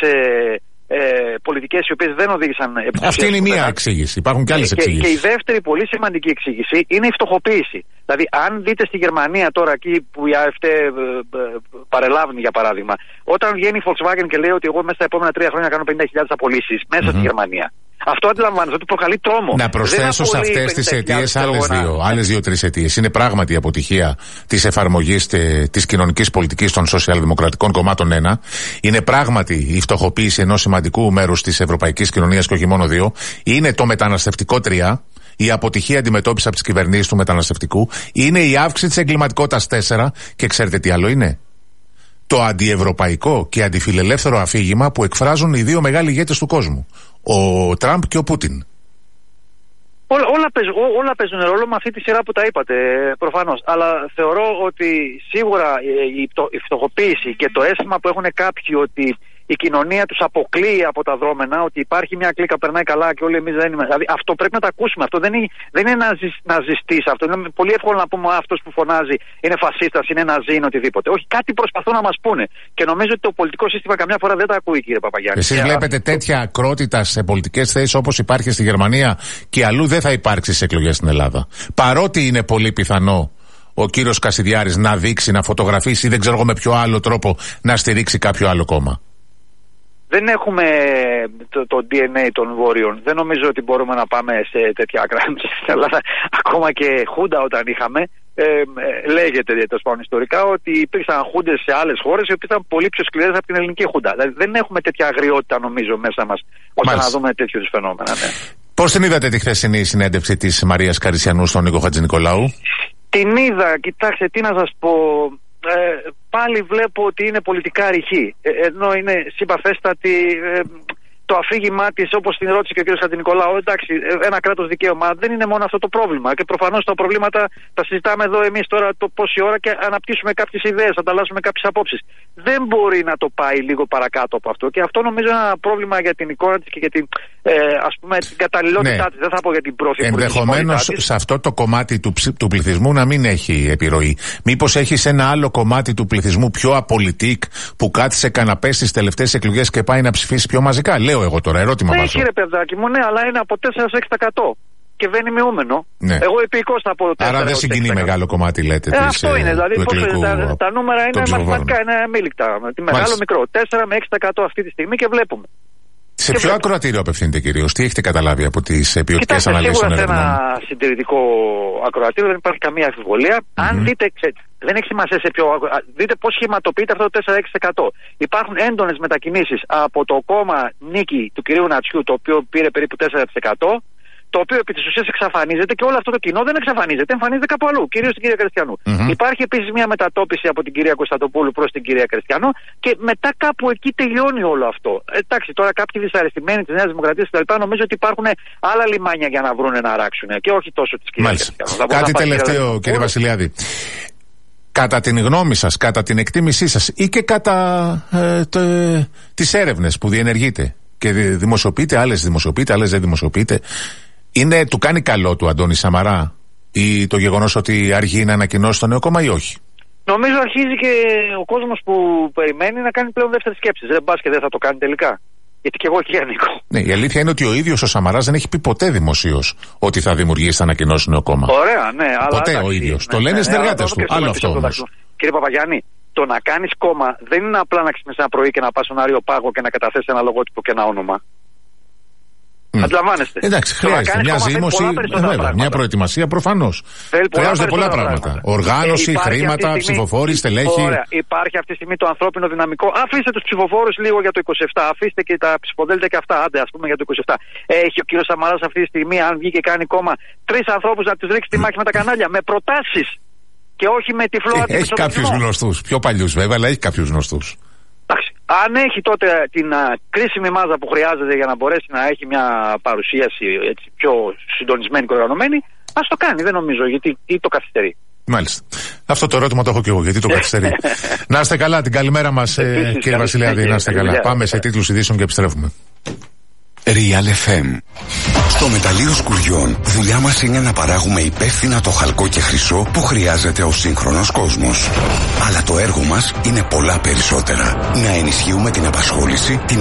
πολιτικές οι οποίες δεν οδήγησαν. Αυτή είναι η μία εξήγηση. Υπάρχουν και άλλες εξήγησεις. Και η δεύτερη πολύ σημαντική εξήγηση είναι η φτωχοποίηση. Δηλαδή, αν δείτε στη Γερμανία τώρα, εκεί που η AfD παρελάβει για παράδειγμα, όταν βγαίνει η Volkswagen και λέει ότι εγώ μέσα στα επόμενα 3 χρόνια κάνω 50.000 απολύσεις μέσα στη Γερμανία. Αυτό αντιλαμβάνεστε ότι προκαλεί τρόμο. Να προσθέσω σε αυτές τις αιτίες άλλες 2-3 αιτίες. Είναι πράγματι η αποτυχία της εφαρμογής της κοινωνικής πολιτικής των σοσιαλδημοκρατικών κομμάτων 1. Είναι πράγματι η φτωχοποίηση ενός σημαντικού μέρους της ευρωπαϊκής κοινωνίας και όχι μόνο 2. Είναι το μεταναστευτικό 3. Η αποτυχία αντιμετώπιση από τις κυβερνήσεις του μεταναστευτικού. Είναι η αύξηση της εγκληματικότητας 4. Και ξέρετε τι άλλο είναι? Το αντιευρωπαϊκό και αντιφιλελεύθερο αφήγημα που εκφράζουν οι δύο μεγάλοι ηγέτες του κόσμου. Ο Τραμπ και ο Πούτιν. Όλα παίζουν ρόλο με αυτή τη σειρά που τα είπατε, προφανώς. Αλλά θεωρώ ότι σίγουρα η φτωχοποίηση και το αίσθημα που έχουν κάποιοι ότι η κοινωνία τους αποκλείει από τα δρόμενα, ότι υπάρχει μια κλίκα που περνάει καλά και όλοι εμείς δεν είμαστε. Δηλαδή, αυτό πρέπει να το ακούσουμε. Αυτό δεν είναι ναζιστής. Αυτό είναι πολύ εύκολο να πούμε αυτός που φωνάζει είναι φασίστας, είναι ναζί, είναι οτιδήποτε. Όχι, κάτι προσπαθούν να μας πούνε. Και νομίζω ότι το πολιτικό σύστημα καμιά φορά δεν τα ακούει, κύριε Παπαγιάννη. Εσείς βλέπετε τέτοια ακρότητα σε πολιτικές θέσεις όπως υπάρχει στη Γερμανία και αλλού δεν θα υπάρξει στις εκλογές στην Ελλάδα? Παρότι είναι πολύ πιθανό ο κύριος Κασιδιάρης να δείξει, να φωτογραφίσει ή δεν ξέρω με ποιο άλλο τρόπο να στηρίξει κάποιο άλλο κόμμα. Δεν έχουμε το DNA των Βόρειων. Δεν νομίζω ότι μπορούμε να πάμε σε τέτοια άκρα στην Ελλάδα. Ακόμα και Χούντα όταν είχαμε, λέγεται τέλος πάντων ιστορικά ότι υπήρξαν χούντες σε άλλες χώρες οι οποίες ήταν πολύ πιο σκληρές από την ελληνική Χούντα. Δηλαδή δεν έχουμε τέτοια αγριότητα νομίζω μέσα μας ώστε να δούμε τέτοιου φαινόμενα. Ναι. Πώς την είδατε τη χθεσινή συνέντευξη της Μαρίας Καρισιανού στον Νίκο Χατζηνικολάου? Την είδα, κοιτάξτε τι να σας πω. Πάλι βλέπω ότι είναι πολιτικά ρηχή, ενώ είναι συμπαθέστατη. Το αφήγημά της, όπως την ρώτησε και ο κ. Χατζηνικολάου, εντάξει, ένα κράτος δικαίωμα δεν είναι μόνο αυτό το πρόβλημα. Και προφανώς τα προβλήματα τα συζητάμε εδώ εμείς τώρα πόση ώρα και αναπτύσσουμε κάποιες ιδέες, ανταλλάσσουμε κάποιες απόψεις. Δεν μπορεί να το πάει λίγο παρακάτω από αυτό. Και αυτό νομίζω είναι ένα πρόβλημα για την εικόνα της και για την, την καταλληλότητά της. Δεν θα πω για την πρόθεση. Ενδεχομένως σε αυτό το κομμάτι του πληθυσμού να μην έχει επιρροή. Μήπως έχει σε ένα άλλο κομμάτι του πληθυσμού πιο απολυτικ που κάθισε καναπέ στις τελευταίες εκλογές και πάει να ψηφίσει πιο μαζικά? Λέω εγώ τώρα, ερώτημα βάζω. Έχει ρε παιδάκι μου, ναι, αλλά είναι από 4-6% και βαίνει μειούμενο. Ναι. Εγώ επίκως θα πω 4%. Άρα δεν συγκινεί μεγάλο κομμάτι, λέτε. Αυτό είναι, δηλαδή τα νούμερα είναι μαθηματικά, είναι αμήλικτα. Μεγάλο μικρό. 4 με 6% αυτή τη στιγμή και βλέπουμε. Σε ποιο ακροατήριο απευθύνεται κυρίως, τι έχετε καταλάβει από τις ποιοτικές αναλύσεις των ερευνών? Σίγουρα σε ένα συντηρητικό ακροατήριο δεν υπάρχει καμία αμφιβολία. Αν δείτε, δεν έχει σημασία σε ποιο. Δείτε πώς σχηματοποιείται αυτό το 4-6%. Υπάρχουν έντονες μετακινήσεις από το κόμμα Νίκη του κυρίου Νατσιού, το οποίο πήρε περίπου 4%. Το οποίο επί της ουσίας εξαφανίζεται και όλο αυτό το κοινό δεν εξαφανίζεται, εμφανίζεται κάπου αλλού, κυρίως στην κυρία Κριστιανού. Υπάρχει επίσης μια μετατόπιση από την κυρία Κωνσταντοπούλου προς την κυρία Κριστιανού και μετά κάπου εκεί τελειώνει όλο αυτό. Εντάξει, τώρα κάποιοι δυσαρεστημένοι της Νέας Δημοκρατίας κτλ. Νομίζω ότι υπάρχουν άλλα λιμάνια για να βρουν να αράξουν και όχι τόσο της κυρίας Κριστιανού. Κάτι τελευταίο, κύριε Βασιλιάδη. Κατά την γνώμη σας, κατά την εκτίμησή σας ή και κατά τις έρευνες που διενεργείτε και δημοσιοποιείτε, άλλες δεν δημοσιοποιείτε, του κάνει καλό του Αντώνη Σαμαρά ή το γεγονός ότι αργεί να ανακοινώσει το νέο κόμμα ή όχι? Νομίζω αρχίζει και ο κόσμος που περιμένει να κάνει πλέον δεύτερες σκέψεις. Δεν πας και δεν θα το κάνει τελικά. Γιατί και εγώ εκεί ανήκω. Ναι, η αλήθεια είναι ότι ο ίδιος ο Σαμαράς δεν έχει πει ποτέ δημοσίως ότι θα δημιουργήσει, θα ανακοινώσει νέο κόμμα. Ωραία, ναι. Ποτέ ο ίδιος. Το λένε συνεργάτες του. Άλλο αυτό όμως. Κύριε Παπαγιάννη, το να κάνεις κόμμα δεν είναι απλά να ξυπνήσεις ένα πρωί και να πας στον Άριο Πάγο και να καταθέσεις ένα λογότυπο και ένα όνομα. Αντιλαμβάνεστε. Εντάξει, χρειάζεται μια ζήμωση, μια προετοιμασία προφανώς. Χρειάζονται πολλά πράγματα. Οργάνωση, χρήματα, ψηφοφόροι, στελέχη. Ωραία. Υπάρχει αυτή τη στιγμή το ανθρώπινο δυναμικό. Αφήστε τους ψηφοφόρους λίγο για το 27. Αφήστε και τα ψηφοδέλτια και αυτά. Άντε, ας πούμε για το 27. Έχει ο κύριος Σαμαράς αυτή τη στιγμή, αν βγει και κάνει κόμμα, 3 ανθρώπους να τους ρίξει τη μάχη με τα κανάλια. Με προτάσεις. Και όχι με τυφλό αντιμετωπισμό. Έχει κάποιους γνωστούς. Πιο παλιούς βέβαια, αλλά έχει κάποιους γνωστούς. Αν έχει τότε την κρίσιμη μάζα που χρειάζεται για να μπορέσει να έχει μια παρουσίαση έτσι, πιο συντονισμένη και οργανωμένη, ας το κάνει. Δεν νομίζω γιατί το καθυστερεί. Μάλιστα. Αυτό το ερώτημα το έχω και εγώ. Γιατί το καθυστερεί. Να είστε καλά. Την καλημέρα μας, κύριε Βασιλιάδη. Να είστε καλά. Πάμε σε τίτλους ειδήσεων και επιστρέφουμε. Real FM. Στο μεταλλείο σκουριών, δουλειά μας είναι να παράγουμε υπεύθυνα το χαλκό και χρυσό που χρειάζεται ο σύγχρονος κόσμος. Αλλά το έργο μας είναι πολλά περισσότερα. Να ενισχύουμε την απασχόληση, την